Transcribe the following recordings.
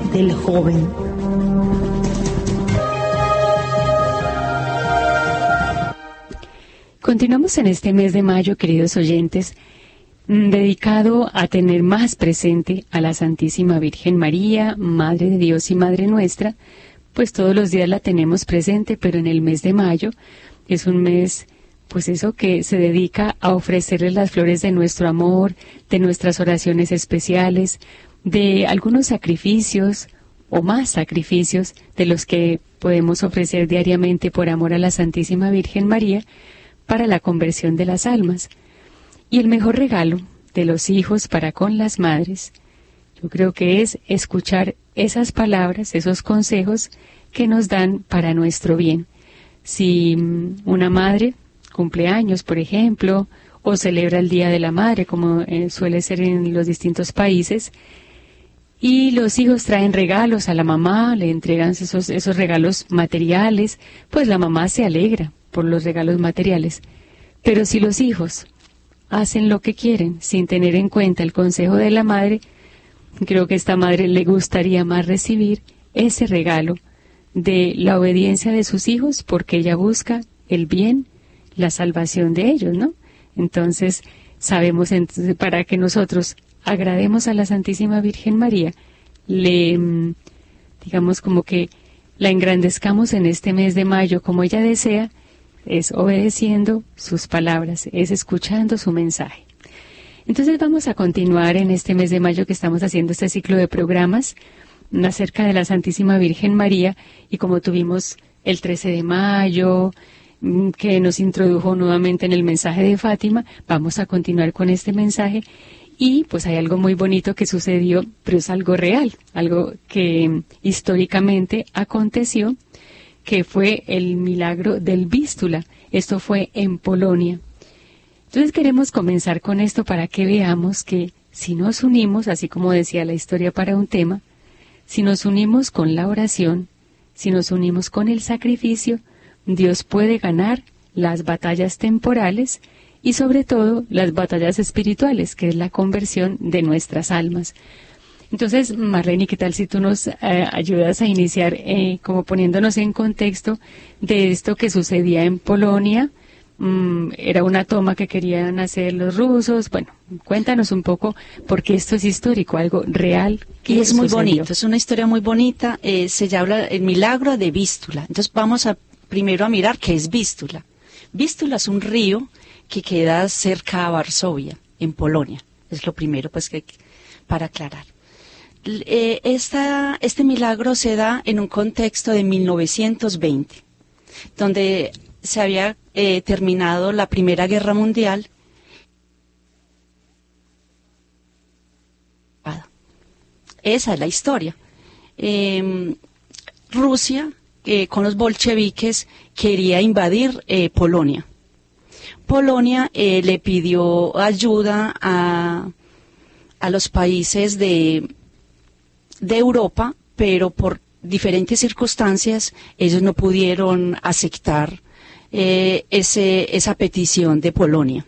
del joven. Continuamos en este mes de mayo, queridos oyentes, dedicado a tener más presente a la Santísima Virgen María, Madre de Dios y Madre nuestra, pues todos los días la tenemos presente, pero en el mes de mayo es un mes, pues eso que se dedica a ofrecerle las flores de nuestro amor, de nuestras oraciones especiales, de algunos sacrificios o más sacrificios de los que podemos ofrecer diariamente por amor a la Santísima Virgen María, para la conversión de las almas. Y el mejor regalo de los hijos para con las madres, yo creo que es escuchar esas palabras, esos consejos que nos dan para nuestro bien. Si una madre cumple años, por ejemplo, o celebra el Día de la Madre, como suele ser en los distintos países, y los hijos traen regalos a la mamá, le entregan esos regalos materiales, pues la mamá se alegra por los regalos materiales. Pero si los hijos hacen lo que quieren sin tener en cuenta el consejo de la madre, creo que a esta madre le gustaría más recibir ese regalo de la obediencia de sus hijos, porque ella busca el bien, la salvación de ellos, ¿no? Entonces, sabemos para que nosotros agrademos a la Santísima Virgen María, digamos como que la engrandezcamos en este mes de mayo como ella desea, es obedeciendo sus palabras, es escuchando su mensaje. Entonces vamos a continuar en este mes de mayo que estamos haciendo este ciclo de programas acerca de la Santísima Virgen María, y como tuvimos el 13 de mayo, que nos introdujo nuevamente en el mensaje de Fátima, vamos a continuar con este mensaje. Y pues hay algo muy bonito que sucedió, pero es algo real, algo que históricamente aconteció, que fue el milagro del Vístula. Esto fue en Polonia. Entonces queremos comenzar con esto para que veamos que si nos unimos, así como decía la historia para un tema, si nos unimos con la oración, si nos unimos con el sacrificio, Dios puede ganar las batallas temporales y sobre todo las batallas espirituales, que es la conversión de nuestras almas. Entonces, Marlene, ¿qué tal si tú nos ayudas a iniciar como poniéndonos en contexto de esto que sucedía en Polonia? Era una toma que querían hacer los rusos. Bueno, cuéntanos un poco, porque esto es histórico, algo real. Y es muy bonito, es una historia muy bonita. Se llama el milagro de Vístula. Entonces vamos primero a mirar qué es Vístula. Vístula es un río que queda cerca a Varsovia, en Polonia. Es lo primero, pues, para aclarar. Este milagro se da en un contexto de 1920, donde se había terminado la Primera Guerra Mundial. Esa es la historia. Rusia, con los bolcheviques, quería invadir Polonia. Polonia le pidió ayuda a los países de Europa, pero por diferentes circunstancias ellos no pudieron aceptar esa petición de Polonia.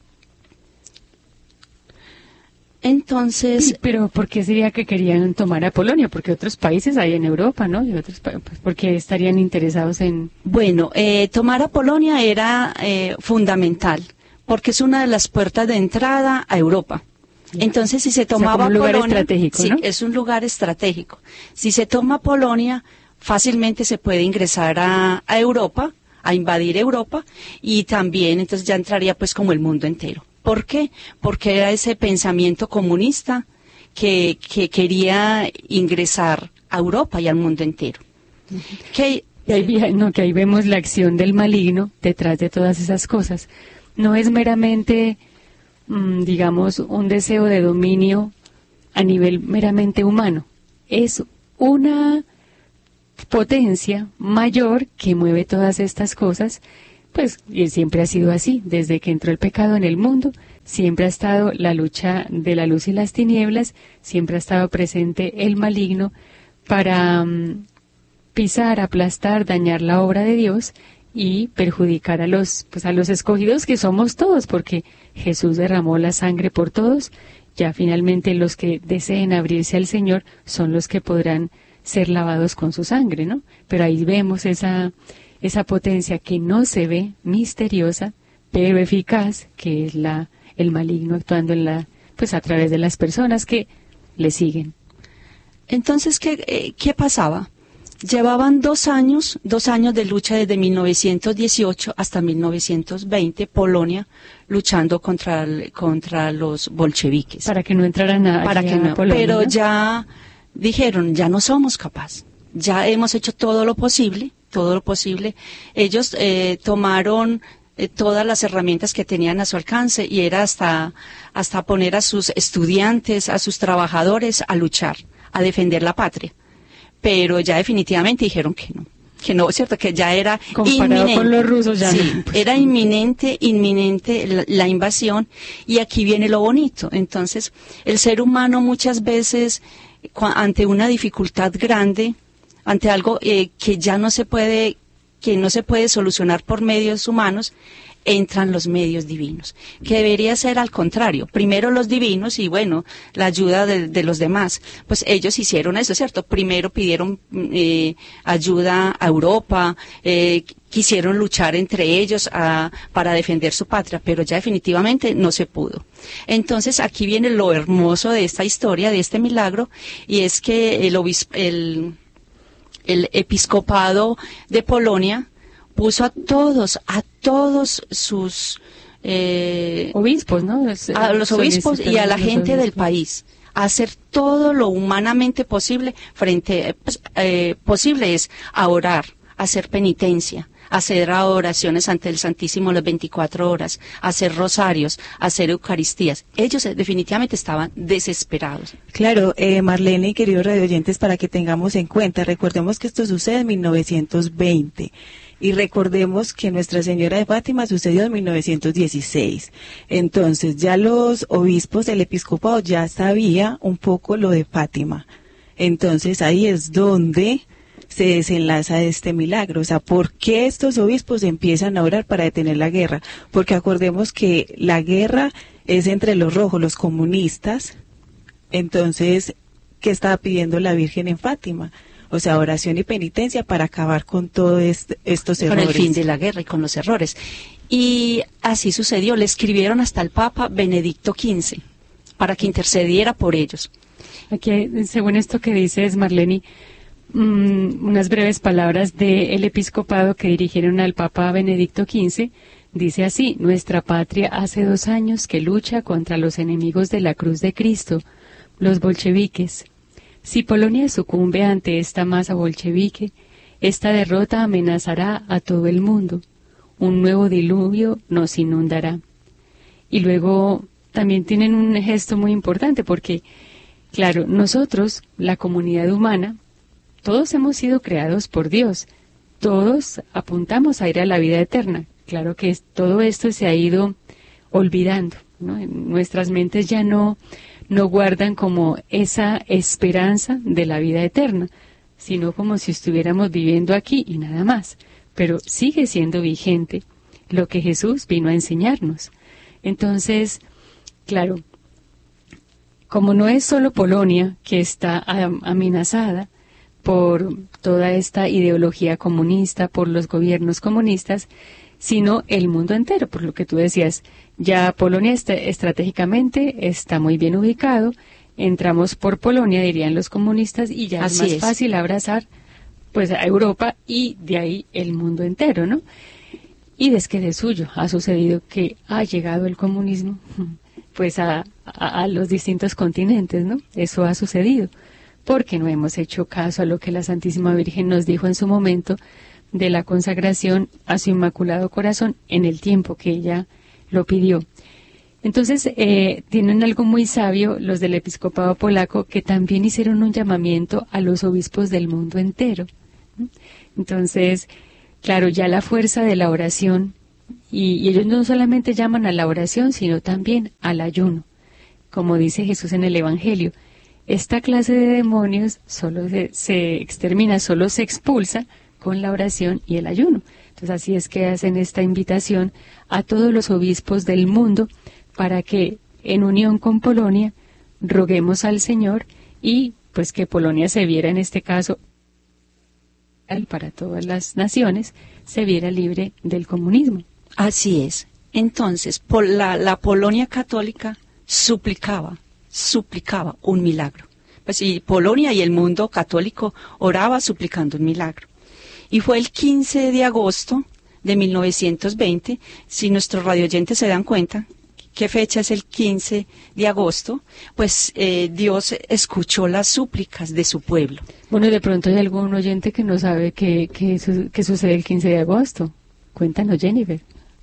Entonces, sí, pero ¿por qué sería que querían tomar a Polonia? Porque otros países hay en Europa, ¿no? Y otros, pues, ¿por qué estarían interesados en...? Bueno, tomar a Polonia era fundamental, porque es una de las puertas de entrada a Europa. Entonces, si se tomaba como un lugar Polonia, estratégico, ¿no? Sí, es un lugar estratégico. Si se toma Polonia, fácilmente se puede ingresar a Europa, a invadir Europa, y también entonces ya entraría pues como el mundo entero. ¿Por qué? Porque era ese pensamiento comunista que quería ingresar a Europa y al mundo entero. Que ahí vemos la acción del maligno detrás de todas esas cosas. No es meramente, digamos, un deseo de dominio a nivel meramente humano. Es una potencia mayor que mueve todas estas cosas. Pues y siempre ha sido así, desde que entró el pecado en el mundo, siempre ha estado la lucha de la luz y las tinieblas, siempre ha estado presente el maligno para pisar, aplastar, dañar la obra de Dios y perjudicar a los escogidos que somos todos, porque Jesús derramó la sangre por todos Ya finalmente los que deseen abrirse al Señor son los que podrán ser lavados con su sangre, ¿no? Pero ahí vemos esa potencia que no se ve, misteriosa, pero eficaz, que es el maligno actuando pues a través de las personas que le siguen. Entonces, ¿qué pasaba? Llevaban 2 años de lucha desde 1918 hasta 1920, Polonia luchando contra los bolcheviques. Para que no entraran a Polonia, pero ¿no? Ya dijeron, ya no somos capaces, ya hemos hecho todo lo posible. Ellos tomaron todas las herramientas que tenían a su alcance y era hasta poner a sus estudiantes, a sus trabajadores a luchar, a defender la patria. Pero ya definitivamente dijeron que no, ¿cierto? Que ya era comparado inminente. Con los rusos ya sí, no, pues. Era inminente la invasión, y aquí viene lo bonito. Entonces, el ser humano muchas veces, ante una dificultad grande, ante algo que no se puede solucionar por medios humanos, entran los medios divinos, que debería ser al contrario, primero los divinos y bueno, la ayuda de los demás. Pues ellos hicieron eso, ¿cierto? Primero pidieron ayuda a Europa, quisieron luchar entre ellos para defender su patria, pero ya definitivamente no se pudo. Entonces aquí viene lo hermoso de esta historia, de este milagro, y es que el episcopado de Polonia puso a todos sus obispos, ¿no? A los obispos y a la gente del país a hacer todo lo humanamente posible posible es a orar, a hacer penitencia, a hacer oraciones ante el Santísimo las 24 horas, a hacer rosarios, a hacer eucaristías. Ellos definitivamente estaban desesperados. Claro, Marlene y queridos radioyentes, para que tengamos en cuenta, recordemos que esto sucede en 1920. Y recordemos que Nuestra Señora de Fátima sucedió en 1916. Entonces, ya los obispos del episcopado ya sabía un poco lo de Fátima. Entonces, ahí es donde se desenlaza este milagro. O sea, ¿por qué estos obispos empiezan a orar para detener la guerra? Porque acordemos que la guerra es entre los rojos, los comunistas. Entonces, ¿qué estaba pidiendo la Virgen en Fátima? O sea, oración y penitencia para acabar con todos estos errores. Con el fin de la guerra y con los errores. Y así sucedió. Le escribieron hasta el Papa Benedicto XV para que intercediera por ellos. Aquí, según esto que dices, Marlene, unas breves palabras del episcopado que dirigieron al Papa Benedicto XV. Dice así: nuestra patria hace 2 años que lucha contra los enemigos de la cruz de Cristo, los bolcheviques. Si Polonia sucumbe ante esta masa bolchevique, esta derrota amenazará a todo el mundo. Un nuevo diluvio nos inundará. Y luego también tienen un gesto muy importante porque, claro, nosotros, la comunidad humana, todos hemos sido creados por Dios. Todos apuntamos a ir a la vida eterna. Claro que todo esto se ha ido olvidando, ¿no? En nuestras mentes ya no guardan como esa esperanza de la vida eterna, sino como si estuviéramos viviendo aquí y nada más. Pero sigue siendo vigente lo que Jesús vino a enseñarnos. Entonces, claro, como no es solo Polonia que está amenazada por toda esta ideología comunista, por los gobiernos comunistas, sino el mundo entero, por lo que tú decías. Ya Polonia estratégicamente está muy bien ubicado, entramos por Polonia, dirían los comunistas, y ya es más fácil abrazar pues a Europa y de ahí el mundo entero, ¿no? Y es que de suyo ha sucedido que ha llegado el comunismo pues a los distintos continentes, ¿no? Eso ha sucedido, porque no hemos hecho caso a lo que la Santísima Virgen nos dijo en su momento de la consagración a su Inmaculado Corazón en el tiempo que ella lo pidió. Entonces, tienen algo muy sabio los del episcopado polaco, que también hicieron un llamamiento a los obispos del mundo entero. Entonces, claro, ya la fuerza de la oración, y ellos no solamente llaman a la oración, sino también al ayuno. Como dice Jesús en el Evangelio, esta clase de demonios solo se extermina, solo se expulsa con la oración y el ayuno. Entonces así es que hacen esta invitación a todos los obispos del mundo para que en unión con Polonia, roguemos al Señor y pues que Polonia se viera en este caso, para todas las naciones, se viera libre del comunismo. Así es. Entonces, la Polonia católica suplicaba un milagro. Pues y Polonia y el mundo católico oraba suplicando un milagro. Y fue el 15 de agosto de 1920, si nuestros radioyentes se dan cuenta, ¿qué fecha es el 15 de agosto? Pues Dios escuchó las súplicas de su pueblo. Bueno, de pronto hay algún oyente que no sabe qué sucede el 15 de agosto. Cuéntanos, Jennifer.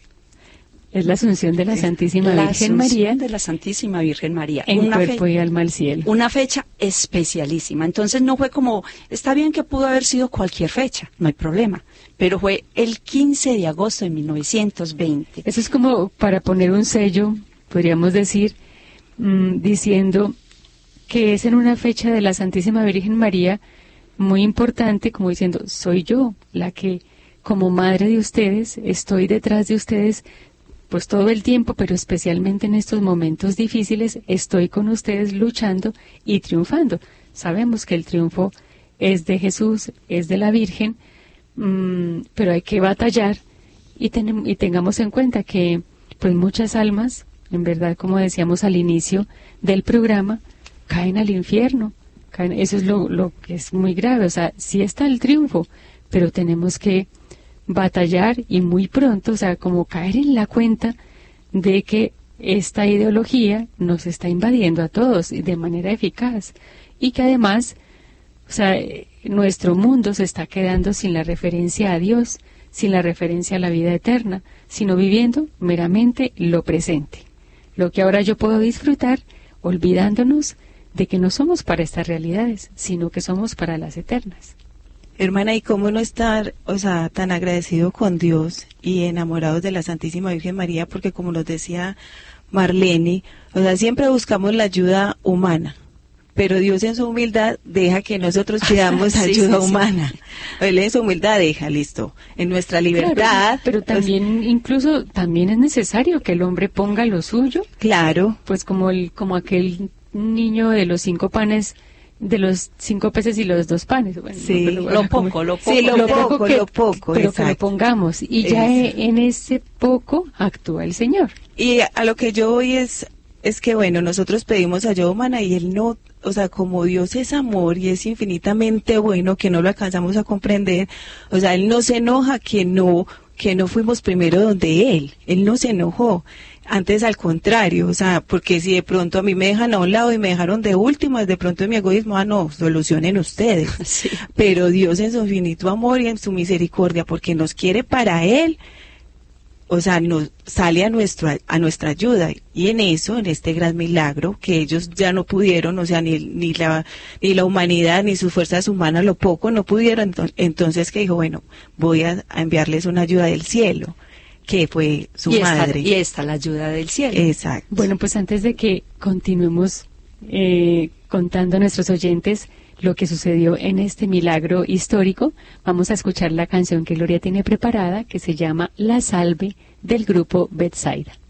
Es la Asunción de la Santísima Virgen María. De la Santísima Virgen María. En cuerpo y alma al cielo. Una fecha especialísima. Entonces no fue como, está bien que pudo haber sido cualquier fecha, no hay problema, pero fue el 15 de agosto de 1920. Eso es como para poner un sello, podríamos decir, diciendo que es en una fecha de la Santísima Virgen María muy importante, como diciendo, soy yo la que, como madre de ustedes, estoy detrás de ustedes, pues todo el tiempo, pero especialmente en estos momentos difíciles, estoy con ustedes luchando y triunfando. Sabemos que el triunfo es de Jesús, es de la Virgen, pero hay que batallar y tengamos en cuenta que pues muchas almas, en verdad, como decíamos al inicio del programa, caen al infierno. Eso es lo que es muy grave. O sea, sí está el triunfo, pero tenemos que batallar y muy pronto, o sea, como caer en la cuenta de que esta ideología nos está invadiendo a todos y de manera eficaz y que además, o sea, nuestro mundo se está quedando sin la referencia a Dios, sin la referencia a la vida eterna, sino viviendo meramente lo presente, lo que ahora yo puedo disfrutar, olvidándonos de que no somos para estas realidades, sino que somos para las eternas. Hermana, ¿y cómo no estar, o sea, tan agradecido con Dios y enamorados de la Santísima Virgen María? Porque como nos decía Marlene, o sea, siempre buscamos la ayuda humana, pero Dios en su humildad deja que nosotros pidamos ayuda humana. Él en su humildad deja, listo, en nuestra libertad. Claro, pero también, incluso, también es necesario que el hombre ponga lo suyo. Claro. Pues como aquel niño de los 5 panes, de los 5 peces y los 2 panes. Bueno, sí, no, lo poco. Sí, lo poco, pero exacto. Que lo pongamos. Y ya en ese poco actúa el Señor. Y a lo que yo voy es que, bueno, nosotros pedimos ayuda humana y Él no, o sea, como Dios es amor y es infinitamente bueno, que no lo alcanzamos a comprender, o sea, Él no se enoja que no fuimos primero donde Él no se enojó. Antes al contrario, o sea, porque si de pronto a mí me dejan a un lado y me dejaron de último, de pronto en mi egoísmo, no, solucionen ustedes. Sí. Pero Dios en su infinito amor y en su misericordia, porque nos quiere para Él, o sea, nos sale a nuestra ayuda. Y en eso, en este gran milagro, que ellos ya no pudieron, o sea, ni la humanidad, ni sus fuerzas humanas, lo poco no pudieron, entonces que dijo, bueno, voy a enviarles una ayuda del cielo, que fue su madre. Y esta la ayuda del cielo. Exacto. Bueno, pues antes de que continuemos contando a nuestros oyentes lo que sucedió en este milagro histórico, vamos a escuchar la canción que Gloria tiene preparada, que se llama La Salve, del grupo Betsaida.